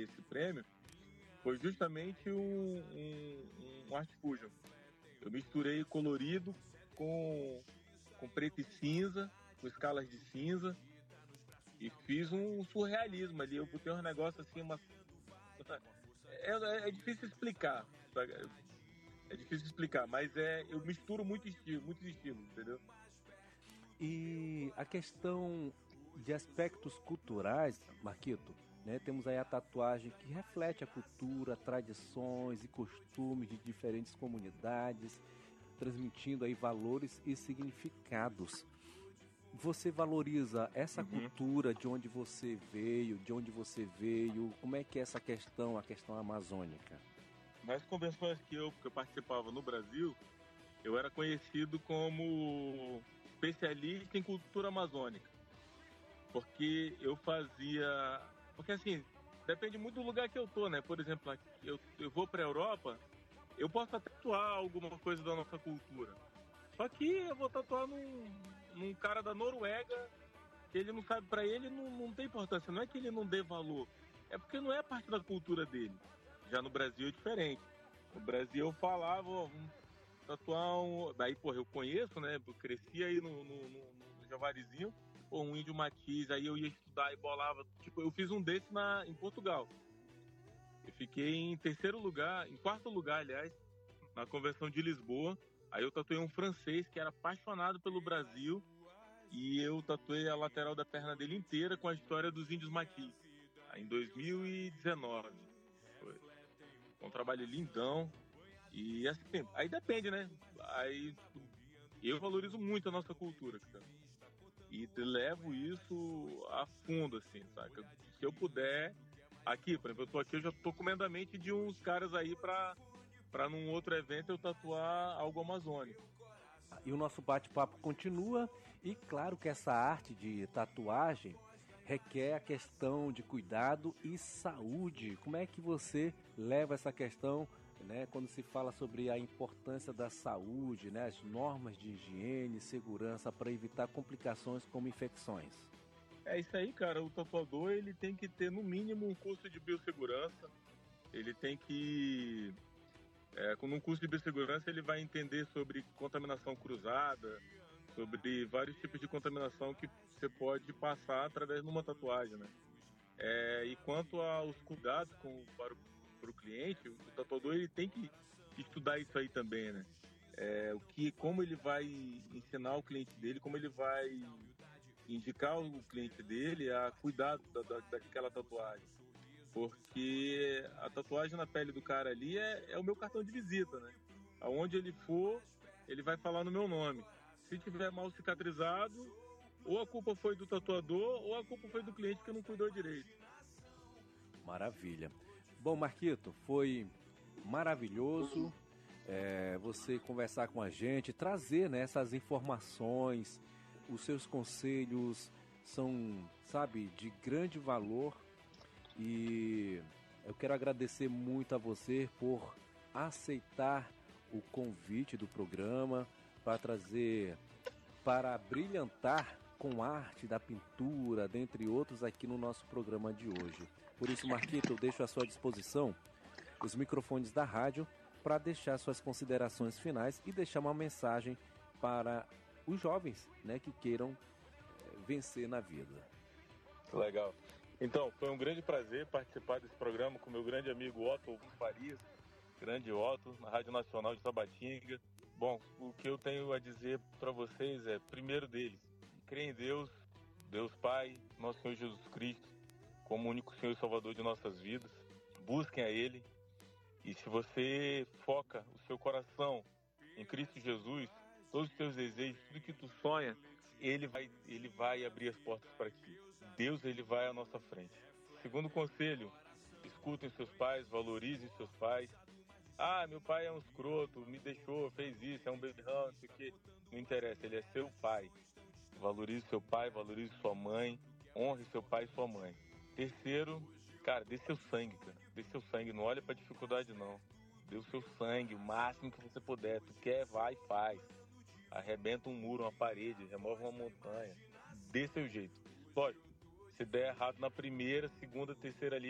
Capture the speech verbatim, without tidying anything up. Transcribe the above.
ganhei esse prêmio foi justamente um, um, um Art Fusion. Eu misturei colorido com, com preto e cinza, com escalas de cinza, e fiz um surrealismo ali. Eu botei um negócio assim, uma... É, é difícil explicar, sabe? É difícil explicar, mas é, eu misturo muito estilo, muitos estilos, entendeu? E a questão de aspectos culturais, Marquito, né? Temos aí a tatuagem que reflete a cultura, tradições e costumes de diferentes comunidades, transmitindo aí valores e significados. Você valoriza essa Uhum. cultura de onde você veio, de onde você veio? Como é que é essa questão, a questão amazônica? Nas convenções que eu, que eu participava no Brasil, eu era conhecido como especialista em cultura amazônica, porque eu fazia... Porque assim, depende muito do lugar que eu tô, né? Por exemplo, eu, eu vou pra Europa, eu posso tatuar alguma coisa da nossa cultura. Só que eu vou tatuar num, num cara da Noruega, que ele não sabe, pra ele não, não tem importância. Não é que ele não dê valor, é porque não é parte da cultura dele. Já no Brasil é diferente. No Brasil eu falava, ó, vamos tatuar um... Daí, porra, eu conheço, né? Eu cresci aí no, no, no, no Javarizinho, pô, um índio matiz, aí eu ia estudar e bolava. Tipo, eu fiz um desse na, em Portugal. Eu fiquei em terceiro lugar, em quarto lugar, aliás, na convenção de Lisboa. Aí eu tatuei um francês que era apaixonado pelo Brasil e eu tatuei a lateral da perna dele inteira com a história dos índios maquis. Aí em dois mil e dezenove. Foi um trabalho lindão. E assim, aí depende, né? Aí eu valorizo muito a nossa cultura, cara. E levo isso a fundo, assim, saca? Se eu puder, aqui, por exemplo, eu tô aqui, eu já tô comendo a mente de uns caras aí pra, pra num outro evento eu tatuar algo amazônico. E o nosso bate-papo continua. E claro que essa arte de tatuagem requer a questão de cuidado e saúde. Como é que você leva essa questão, né, quando se fala sobre a importância da saúde, né, as normas de higiene e segurança para evitar complicações como infecções? É isso aí, cara. O tatuador, ele tem que ter, no mínimo, um curso de biossegurança. Ele tem que... É, com um curso de biossegurança, ele vai entender sobre contaminação cruzada, sobre vários tipos de contaminação que você pode passar através de uma tatuagem, né? É, e quanto aos cuidados com, para, o, para o cliente, o tatuador ele tem que estudar isso aí também, né? É, o que, como ele vai ensinar o cliente dele, como ele vai indicar o cliente dele a cuidar da, da, daquela tatuagem. Porque a tatuagem na pele do cara ali é, é o meu cartão de visita, né? Aonde ele for, ele vai falar no meu nome. Se tiver mal cicatrizado, ou a culpa foi do tatuador, ou a culpa foi do cliente que não cuidou direito. Maravilha. Bom, Marquito, foi maravilhoso é, você conversar com a gente, trazer, né, essas informações, os seus conselhos são, sabe, de grande valor e eu quero agradecer muito a você por aceitar o convite do programa para trazer, para brilhantar com arte da pintura, dentre outros, aqui no nosso programa de hoje. Por isso, Marquito, eu deixo à sua disposição os microfones da rádio para deixar suas considerações finais e deixar uma mensagem para os jovens, né, que queiram é, vencer na vida. Legal. Então, foi um grande prazer participar desse programa com meu grande amigo Otto Farias, grande Otto, na Rádio Nacional de Tabatinga. Bom, o que eu tenho a dizer para vocês é, primeiro deles, creia em Deus, Deus Pai, nosso Senhor Jesus Cristo, como único Senhor e Salvador de nossas vidas. Busquem a Ele. E se você foca o seu coração em Cristo Jesus, todos os teus desejos, tudo que tu sonha, Ele vai, ele vai abrir as portas para ti. Deus, Ele vai à nossa frente. Segundo conselho, escutem seus pais, valorizem seus pais. Ah, meu pai é um escroto, me deixou, fez isso, é um beberrão, não sei o quê. Não interessa, ele é seu pai. Valorize seu pai, valorize sua mãe, honre seu pai e sua mãe. Terceiro, cara, dê seu sangue, cara. Dê seu sangue, não olha pra dificuldade, não. Dê o seu sangue, o máximo que você puder. Tu quer, vai e faz. Arrebenta um muro, uma parede, remove uma montanha. Dê seu jeito. Lógico, se der errado na primeira, segunda, terceira ali,